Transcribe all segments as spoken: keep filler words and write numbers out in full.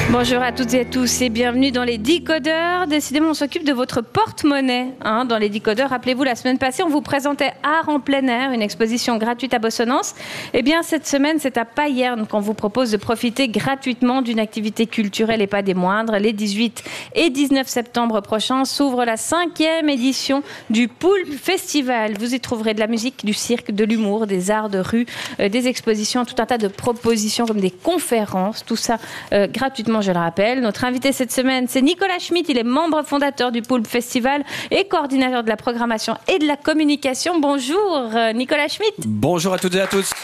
Bonjour à toutes et à tous et bienvenue dans les Décodeurs. Décidément, on s'occupe de votre porte-monnaie hein, dans les Décodeurs. Rappelez-vous, la semaine passée, on vous présentait Art en plein air, une exposition gratuite à Bossonnance. Eh bien, cette semaine, c'est à Payerne qu'on vous propose de profiter gratuitement d'une activité culturelle et pas des moindres. Les dix-huit et dix-neuf septembre prochains s'ouvre la cinquième édition du Poulpe Festival. Vous y trouverez de la musique, du cirque, de l'humour, des arts de rue, euh, des expositions, tout un tas de propositions comme des conférences, tout ça euh, gratuitement. Je le rappelle, notre invité cette semaine, c'est Nicolas Schmitt. Il est membre fondateur du Poulpe Festival et coordinateur de la programmation et de la communication. Bonjour, Nicolas Schmitt. Bonjour à toutes et à tous.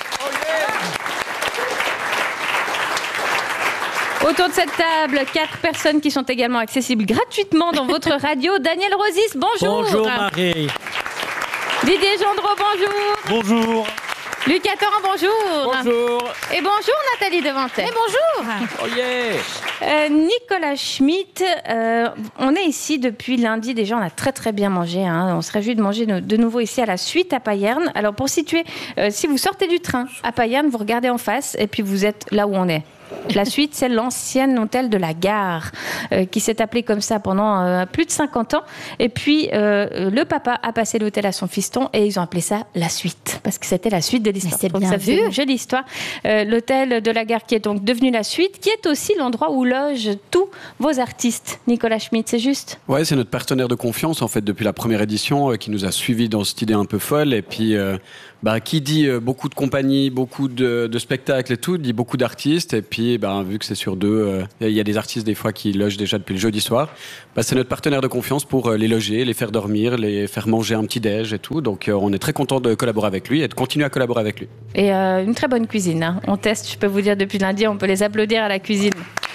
Autour de cette table, quatre personnes qui sont également accessibles gratuitement dans votre radio. Daniel Rosis, bonjour. Bonjour Marie. Didier Gendreau, bonjour. Bonjour. Lucas Torrent, bonjour. Bonjour. Et bonjour Nathalie Devantet. Et bonjour. Oh yeah. Euh, Nicolas Schmitt, euh, on est ici depuis lundi. Déjà, on a très très bien mangé. Hein. On se réjouit de manger de nouveau ici à la suite à Payerne. Alors pour situer, euh, si vous sortez du train à Payerne, vous regardez en face et puis vous êtes là où on est. La suite, c'est l'ancien hôtel de la gare euh, qui s'est appelé comme ça pendant euh, plus de cinquante ans. Et puis, euh, le papa a passé l'hôtel à son fiston et ils ont appelé ça la suite parce que c'était la suite de l'histoire. Mais c'est donc bien ça vu. fait une jolie histoire. Euh, l'hôtel de la gare qui est donc devenu la suite, qui est aussi l'endroit où logent tous vos artistes. Nicolas Schmitt, c'est juste ? Ouais, c'est notre partenaire de confiance en fait depuis la première édition euh, qui nous a suivis dans cette idée un peu folle et puis euh, bah, qui dit euh, beaucoup de compagnies, beaucoup de, de spectacles et tout, dit beaucoup d'artistes et puis bah, vu que c'est sur deux, il euh, y a des artistes des fois qui logent déjà depuis le jeudi soir. Bah, c'est notre partenaire de confiance pour euh, les loger, les faire dormir, les faire manger un petit déj et tout. Donc euh, on est très content de collaborer avec lui et de continuer à collaborer avec lui. Et euh, une très bonne cuisine. Hein. On teste, je peux vous dire depuis lundi, on peut les applaudir à la cuisine.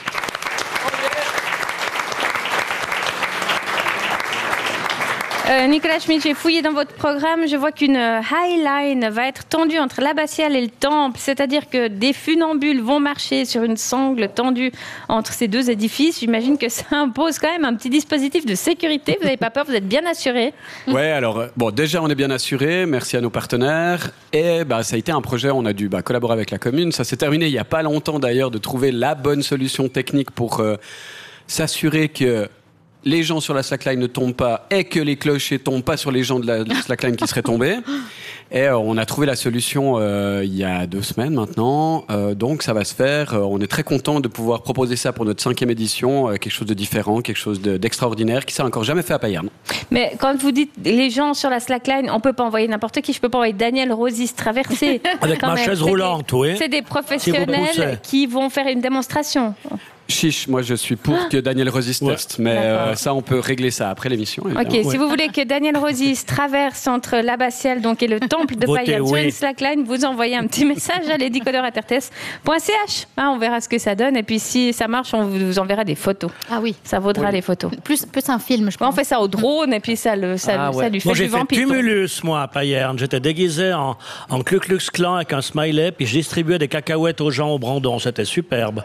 Euh, Nicolas Schmitt, j'ai fouillé dans votre programme, je vois qu'une euh, High Line va être tendue entre l'abbatiale et le temple, c'est-à-dire que des funambules vont marcher sur une sangle tendue entre ces deux édifices. J'imagine que ça impose quand même un petit dispositif de sécurité. Vous n'avez pas peur, vous êtes bien assuré. Ouais, alors euh, bon, déjà on est bien assuré, merci à nos partenaires. Et bah, ça a été un projet, on a dû bah, collaborer avec la commune. Ça s'est terminé il n'y a pas longtemps d'ailleurs de trouver la bonne solution technique pour euh, s'assurer que les gens sur la slackline ne tombent pas et que les clochers tombent pas sur les gens de la, de la slackline qui seraient tombés. Et euh, on a trouvé la solution euh, il y a deux semaines maintenant. Euh, donc ça va se faire. Euh, on est très content de pouvoir proposer ça pour notre cinquième édition. Euh, quelque chose de différent, quelque chose de, d'extraordinaire qui s'est encore jamais fait à Payerne. Mais quand vous dites les gens sur la slackline, on peut pas envoyer n'importe qui. Je peux pas envoyer Daniel Rosis traverser. Avec Quand ma même. chaise C'est roulante, des, oui. C'est des Si vous professionnels poussez. qui vont faire une démonstration. Chiche, moi je suis pour que Daniel Rosis Ouais. teste, mais euh, ça on peut régler ça après l'émission. Ok, évidemment. si vous voulez que Daniel Rosis traverse entre l'abbatiale donc, et le temple de Votez Payerne sur oui. une slackline, vous envoyez un petit message à lesdécodeurs arobase r t s point c h. Ah, on verra ce que ça donne et puis si ça marche, on vous enverra des photos. Ah oui. Ça vaudra Oui. les photos. Plus, plus un film, je On pense. fait ça au drone et puis ça, le, ça, Ah ça ouais. lui fait Moi, du j'ai fait vampire. Tumulus, moi, à Payerne. J'étais déguisé en, en Ku Klux Klan avec un smiley, puis je distribuais des cacahuètes aux gens au Brandon. C'était superbe.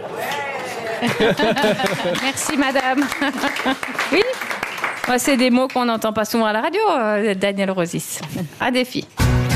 Merci madame. Oui. Oh, c'est des mots qu'on n'entend pas souvent à la radio, euh, Daniel Rosis. À défi.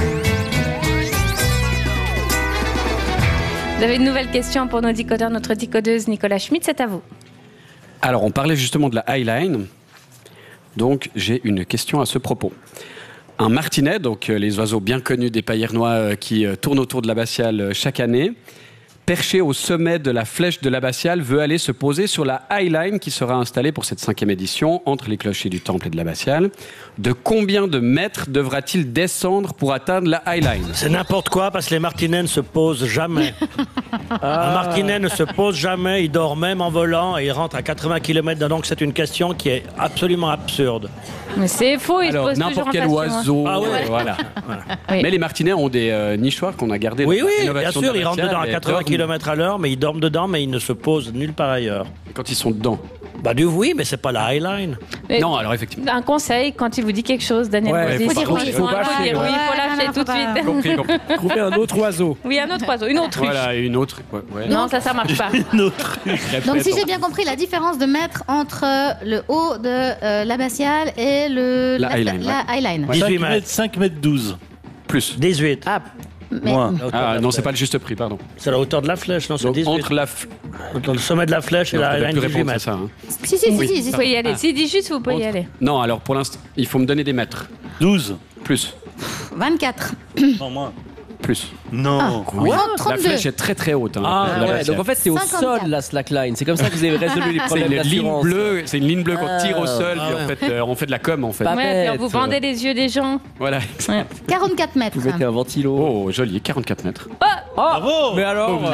Vous avez une nouvelle question pour nos décodeurs, notre décodeuse Nicolas Schmitt, c'est à vous. Alors on parlait justement de la Highline. Donc j'ai une question à ce propos. Un martinet, donc euh, les oiseaux bien connus des Payernois euh, qui euh, tournent autour de l'abbatiale euh, chaque année, perché au sommet de la flèche de l'abbatiale, veut aller se poser sur la Highline qui sera installée pour cette cinquième édition entre les clochers du temple et de l'abbatiale. De combien de mètres devra-t-il descendre pour atteindre la Highline ? C'est n'importe quoi parce que les martinets ne se posent jamais. Un martinet ne se pose jamais, il dort même en volant et il rentre à quatre-vingts kilomètres d'heure. Donc c'est une question qui est absolument absurde. Mais c'est faux, il se Alors pose toujours n'importe en quel passion, hein. oiseau, Ah ouais. euh, voilà. voilà. Oui. Mais les martinets ont des euh, nichoirs qu'on a gardés. Oui, dans la oui, bien rénovation sûr, de ils rentrent dedans à l'abbatiale et quatre-vingts dorment kilomètres à l'heure, mais ils dorment dedans, mais ils ne se posent nulle part ailleurs. quand ils sont dedans. Bah du oui, mais c'est pas la Highline. Mais Non, alors effectivement. un conseil, quand il vous dit quelque chose, Daniel Ouais, Rosis, faut dire oui, il faut faut pas un peu dire lâcher, oui, il faut ouais. lâcher Non, tout de faut pas. suite. Compris, compris. Trouver un autre oiseau. Oui, un autre oiseau, une autruche. Voilà, une autre. ouais, ouais. Non, ça, ça marche pas. Donc, si j'ai bien compris, la différence de mètres entre le haut de euh, l'abbatiale et le, La Highline, la ouais. Highline. Ouais. dix-huit cinq mètres, mètres. cinq mètres douze. Plus. dix-huit. Ah, Mais- Moins. La hauteur de Ah la non, c'est flèche. pas le juste prix, pardon. C'est la hauteur de la flèche, non? C'est Donc, dix-huit. entre la f... Entre le sommet de la flèche et Non, la peut-être ligne plus dix-huit répondre, c'est mètres. ça. hein. Si, si, si, si, si. Vous pouvez y aller. Ah. S'il dit juste, vous pouvez y Entre- aller. Non, alors pour l'instant, il faut me donner des mètres. douze. Plus. vingt-quatre. Non, moins. Plus. Non. Oui. trente, La trente-deux. flèche est très très haute. hein. Ah, La Ouais, flèche, donc en fait, c'est au cinquante-quatre. sol la slackline. C'est comme ça que vous avez résolu les c'est problèmes une ligne d'assurance. bleue, c'est une ligne bleue qu'on tire au Ah. sol, Ah puis ouais. en fait, euh, on fait de la com en fait. Pas Ouais, puis bête. vous vendez les yeux des gens. Voilà. Ouais. quarante-quatre mètres. Vous mettez un ventilo. Oh, joli, quarante-quatre mètres. Bravo. Mais alors Alors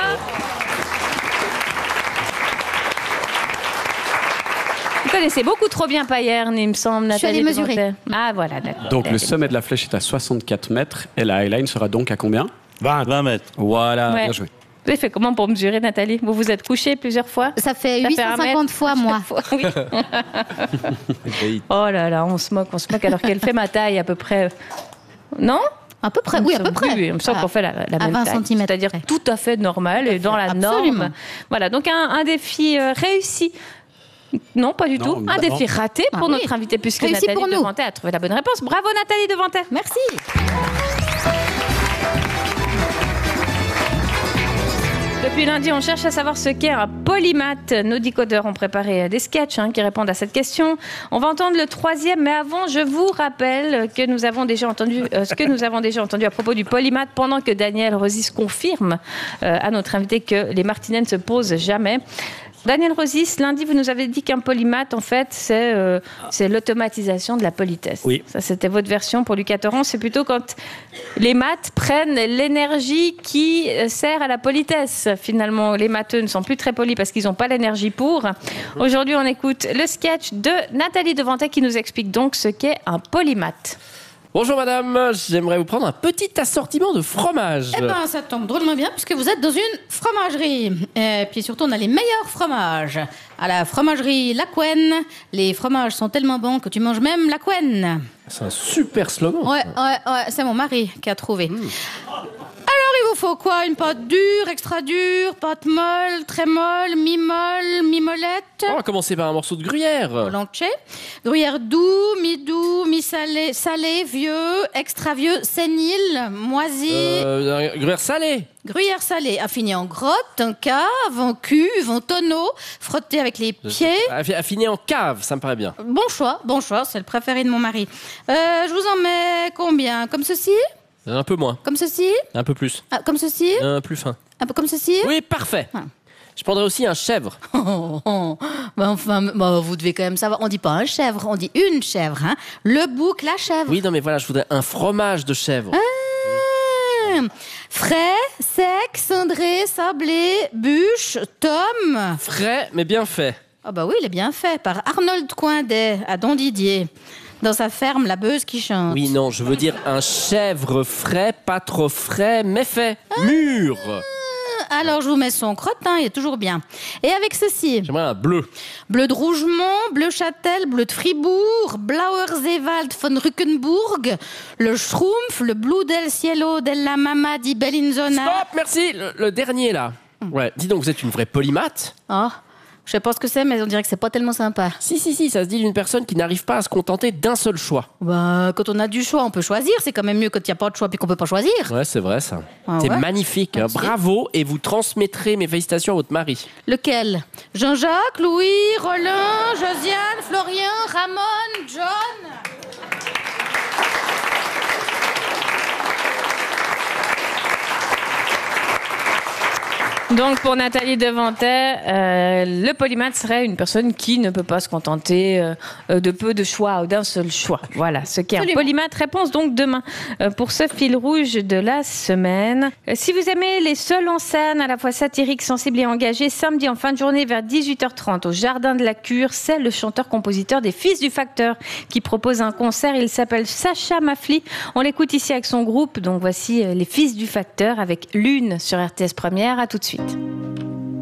Vous connaissez beaucoup trop bien Payerne, il me semble, Je suis Nathalie allée mesurer. Devantet. Ah, voilà, d'accord. Donc le sommet de la flèche est à soixante-quatre mètres et la highline sera donc à combien? vingt. vingt mètres. Voilà, Ouais. bien joué. Vous avez fait comment pour mesurer, Nathalie? Vous vous êtes couché plusieurs fois? Ça fait Ça fait huit un cent cinquante fois, moi. Oui. Oh là là, on se moque, on se moque alors qu'elle fait ma taille à peu près. Non? À peu près, oui, à peu près. Oui, oui, il me semble Ah. qu'on fait la, la À même vingt taille. centimètres C'est-à-dire près. tout à fait normal et dans la Absolument. norme. Voilà, donc un, un défi euh, réussi. Non, pas du Non, tout. bah Un non. défi raté pour Ah oui. notre invité puisque Réussi Nathalie pour nous. Devantet a trouvé la bonne réponse. Bravo Nathalie Devantet. Merci. Depuis lundi, on cherche à savoir ce qu'est un polymath. Nos décodeurs ont préparé des sketchs hein, qui répondent à cette question. On va entendre le troisième, mais avant, je vous rappelle que nous avons déjà entendu euh, ce que nous avons déjà entendu à propos du polymath pendant que Daniel Rosis confirme euh, à notre invité que les martinets ne se posent jamais. Daniel Rosis, lundi, vous nous avez dit qu'un polymath, en fait, c'est euh, c'est l'automatisation de la politesse. Oui. Ça, c'était votre version pour Lucas Torrent. C'est plutôt quand les maths prennent l'énergie qui euh, sert à la politesse. Finalement, les matheux ne sont plus très polis parce qu'ils n'ont pas l'énergie pour. Aujourd'hui, on écoute le sketch de Nathalie Devantet qui nous explique donc ce qu'est un polymath. Bonjour madame, j'aimerais vous prendre un petit assortiment de fromage. Eh ben, ça tombe drôlement bien puisque vous êtes dans une fromagerie. Et puis surtout, on a les meilleurs fromages. À la fromagerie La Couenne, les fromages sont tellement bons que tu manges même la couenne. C'est un super slogan. Ouais, ouais, ouais, c'est mon mari qui a trouvé. Alors, il vous faut quoi? Une pâte dure, extra dure, pâte molle, très molle, mi-molle, mi-mollette? On va commencer par un morceau de gruyère. Blanché. Gruyère doux, mi-doux, mi-salé, salé, vieux, extra vieux, sénile, moisi. Euh, un gruyère salée. Gruyère salée, affinée en grotte, en cave, en cuve, en tonneau, frottée avec les pieds. Affi- Affiné en cave, ça me paraît bien. Bon choix, bon choix, c'est le préféré de mon mari. Euh, je vous en mets combien? Comme ceci? Un peu moins, Comme ceci? un peu plus. Ah, comme ceci? Un plus fin. Un peu comme ceci? Oui, parfait. Ah. Je prendrais aussi un chèvre. Oh, oh. Bah, enfin, bah, vous devez quand même savoir. On dit pas un chèvre, on dit une chèvre. Hein. Le bouc, la chèvre. Oui, non, mais voilà, je voudrais un fromage de chèvre. Ah. Frais, sec, cendré, sablé, bûche, tome. Frais, mais bien fait. Ah bah oui, il est bien fait par Arnold Coindet à Don Didier. Dans sa ferme, la Beuse qui chante. Oui, non, je veux dire un chèvre frais, pas trop frais, mais fait. Mûr. Alors je vous mets son crottin, il est toujours bien. Et avec ceci, J'aimerais un bleu. bleu de Rougemont, bleu Châtel, bleu de Fribourg, Blauer Seewald von Rückenburg, le Schrumpf, le Blue del Cielo della Mama di Bellinzona. Stop, merci. Le, le dernier, là. Ouais, dis donc, vous êtes une vraie polymathe? Oh, je sais pas ce que c'est, mais on dirait que c'est pas tellement sympa. Si, si, si, ça se dit d'une personne qui n'arrive pas à se contenter d'un seul choix. Bah, quand on a du choix, on peut choisir. C'est quand même mieux quand il n'y a pas de choix puis qu'on peut pas choisir. Ouais, c'est vrai, ça. Ah c'est ouais. magnifique. hein. Merci. Bravo, et vous transmettrez mes félicitations à votre mari. Lequel? Jean-Jacques, Louis, Roland, Josiane, Florian, Ramon, John. Donc pour Nathalie Devantet, euh, le polymath serait une personne qui ne peut pas se contenter euh, de peu de choix ou d'un seul choix. Voilà, ce qu'est un Absolument. polymath. Réponse donc demain euh, pour ce fil rouge de la semaine. Euh, si vous aimez les seuls en scène, à la fois satiriques, sensibles et engagés, samedi en fin de journée vers dix-huit heures trente au Jardin de la Cure, c'est le chanteur-compositeur des Fils du Facteur qui propose un concert. Il s'appelle Sacha Mafli. On l'écoute ici avec son groupe. Donc voici euh, les Fils du Facteur avec Lune sur R T S Première. À tout de suite.